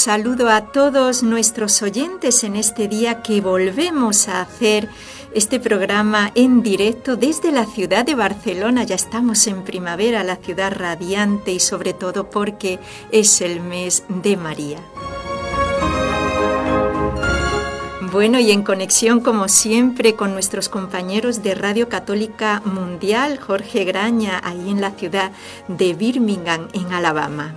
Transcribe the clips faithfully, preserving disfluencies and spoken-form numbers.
saludo a todos nuestros oyentes en este día que volvemos a hacer este programa en directo desde la ciudad de Barcelona. Ya estamos en primavera, la ciudad radiante, y sobre todo porque es el mes de María. Bueno, y en conexión como siempre con nuestros compañeros de Radio Católica Mundial, Jorge Graña, ahí en la ciudad de Birmingham, en Alabama.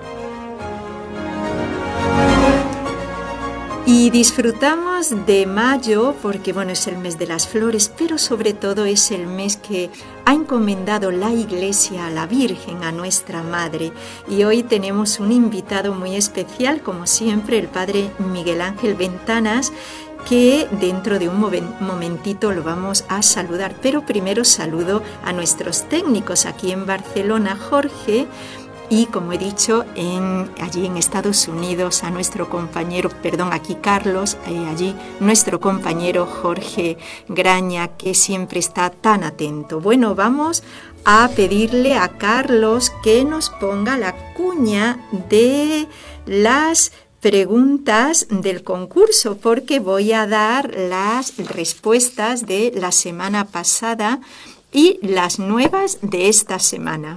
Y disfrutamos de mayo porque, bueno, es el mes de las flores, pero sobre todo es el mes que ha encomendado la Iglesia a la Virgen, a nuestra Madre. Y hoy tenemos un invitado muy especial, como siempre, el Padre Miguel Ángel Ventanas, que dentro de un momentito lo vamos a saludar. Pero primero saludo a nuestros técnicos aquí en Barcelona, Jorge, y como he dicho, en, allí en Estados Unidos a nuestro compañero, perdón, aquí Carlos, eh, allí nuestro compañero Jorge Graña, que siempre está tan atento. Bueno, vamos a pedirle a Carlos que nos ponga la cuña de las preguntas del concurso, porque voy a dar las respuestas de la semana pasada y las nuevas de esta semana.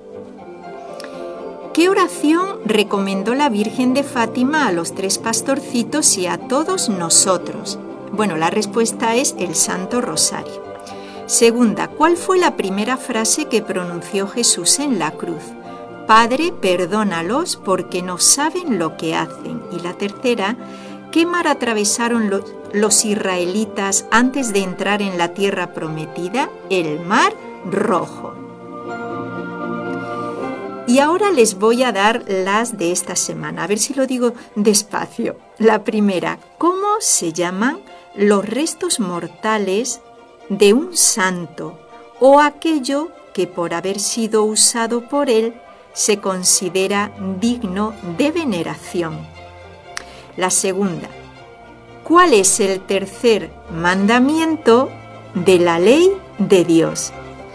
¿Qué oración recomendó la Virgen de Fátima a los tres pastorcitos y a todos nosotros? Bueno, la respuesta es el Santo Rosario. Segunda, ¿cuál fue la primera frase que pronunció Jesús en la cruz? Padre, perdónalos porque no saben lo que hacen. Y la tercera, ¿qué mar atravesaron los, los israelitas antes de entrar en la tierra prometida? El Mar Rojo. Y ahora les voy a dar las de esta semana, a ver si lo digo despacio. La primera, ¿cómo se llaman los restos mortales de un santo o aquello que por haber sido usado por él se considera digno de veneración? La segunda, ¿cuál es el tercer mandamiento de la ley de Dios?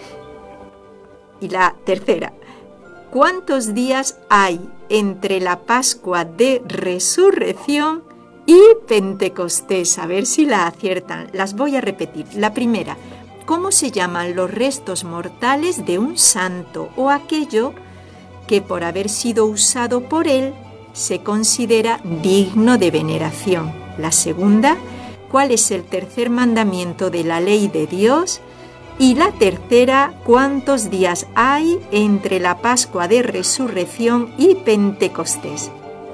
Y la tercera, ¿cuántos días hay entre la Pascua de Resurrección y Pentecostés? A ver si la aciertan. Las voy a repetir. La primera, ¿cómo se llaman los restos mortales de un santo o aquello que por haber sido usado por él se considera digno de veneración? La segunda, ¿cuál es el tercer mandamiento de la ley de Dios? Y la tercera, ¿cuántos días hay entre la Pascua de Resurrección y Pentecostés?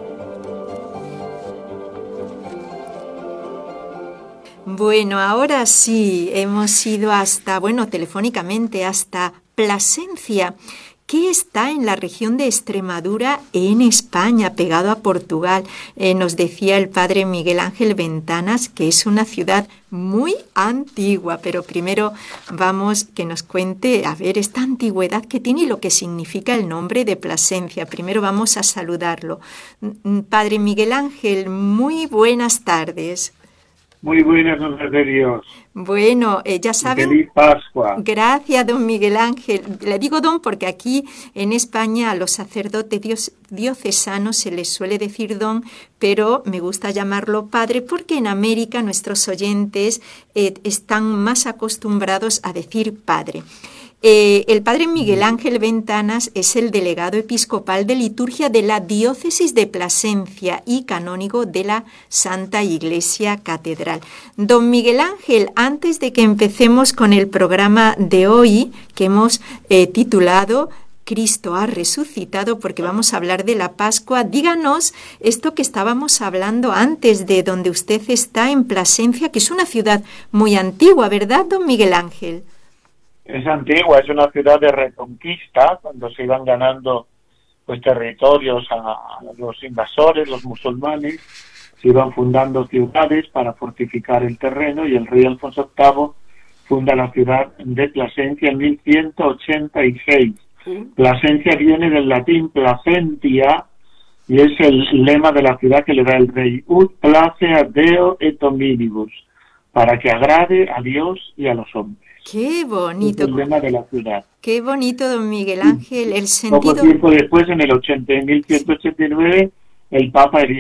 Bueno, ahora sí, hemos ido hasta, bueno, telefónicamente hasta Plasencia, que está en la región de Extremadura, en España, pegado a Portugal. Eh, nos decía el padre Miguel Ángel Ventanas que es una ciudad muy antigua, pero primero vamos que nos cuente, a ver, esta antigüedad que tiene y lo que significa el nombre de Plasencia. Primero vamos a saludarlo. Padre Miguel Ángel, muy buenas tardes. Muy buenas noches de Dios. Bueno, eh, ya saben... Feliz Pascua. Gracias, don Miguel Ángel. Le digo don porque aquí en España a los sacerdotes dios, diocesanos se les suele decir don, pero me gusta llamarlo padre porque en América nuestros oyentes eh, están más acostumbrados a decir padre. Eh, el padre Miguel Ángel Ventanas es el delegado episcopal de liturgia de la diócesis de Plasencia y canónigo de la Santa Iglesia Catedral. Don Miguel Ángel, antes de que empecemos con el programa de hoy, que hemos eh, titulado Cristo ha resucitado, porque vamos a hablar de la Pascua, díganos esto que estábamos hablando antes, de donde usted está en Plasencia, que es una ciudad muy antigua, ¿verdad, don Miguel Ángel? Es antigua, es una ciudad de reconquista, cuando se iban ganando pues territorios a los invasores, los musulmanes, se iban fundando ciudades para fortificar el terreno, y el rey Alfonso octavo funda la ciudad de Plasencia en mil ciento ochenta y seis. ¿Sí? Plasencia viene del latín placentia, y es el lema de la ciudad que le da el rey: ut placea Deo et hominibus, para que agrade a Dios y a los hombres. Qué bonito. Es el lema de la ciudad. Qué bonito, don Miguel Ángel, el sentido... Poco tiempo después, en el ochenta, mil ciento ochenta y nueve, el Papa